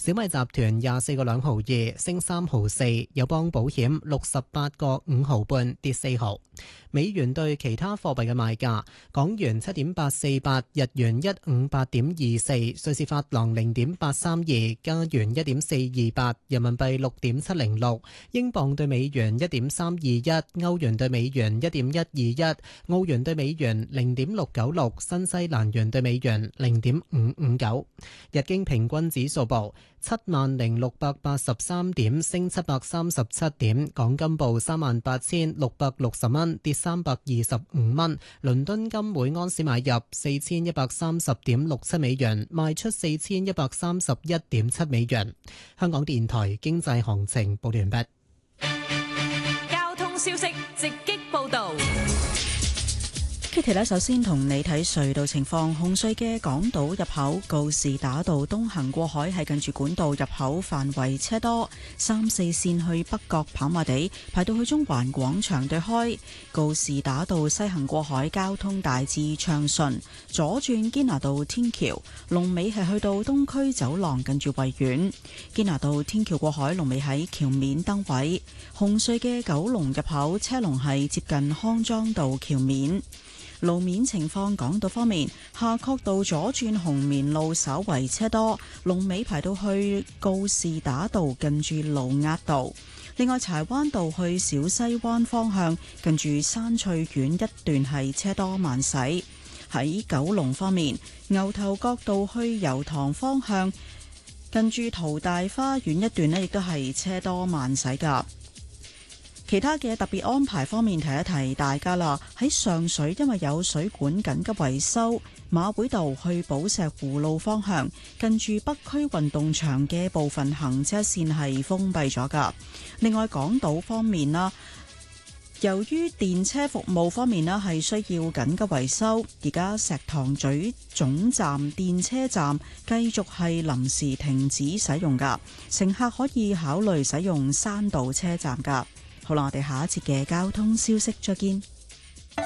小米集團24個2毫2，升3毫4。友邦保險68個5毫半，跌4毫。美元對其他貨幣嘅賣價：港元7.848，日元158.24，瑞士法郎0.832，加元1.428，人民幣6.706，英鎊對美元1.321，歐元對美元1.121，澳元對美元0.696，新西蘭元對美元0.559。日經平均指數報70683點，升737點。港金報38660蚊，跌325蚊。倫敦金每盎司買入4130.67美元，賣出4131.7美元。香港電台經濟行情報完畢。 交通消息直擊報道。 Kitty 呢，首先同你睇隧道情況。紅隧嘅港島入口告士打道東行過海係近住管道入口範圍車多，3、4線去北角跑馬地排到去中環廣場對開。告士打道西行過海交通大致暢順，左轉堅拿道天橋龍尾係去到東區走廊近住維園。堅拿道天橋過海龍尾喺橋面燈位。紅隧嘅九龍入口車龍係接近康莊道橋面。路面情況，港島方面，夏慤道左轉紅棉路稍為車多，龍尾排到去告士打道近住盧押道。另外，柴灣道去小西灣方向近住山翠苑一段係車多慢駛。喺九龍方面，牛頭角道去油塘方向近住淘大花園一段呢亦都係車多慢駛㗎。其他嘅特別安排方面，提一提大家啦。喺上水，因為有水管緊急維修，馬會道去寶石湖路方向，近住北區運動場嘅部分行車線係封閉咗㗎。另外，港島方面啦，由於電車服務方面呢係需要緊急維修，而家石塘咀總站電車站繼續係臨時停止使用㗎，乘客可以考慮使用山道車站㗎。好啦，我哋下一節嘅交通消息再見。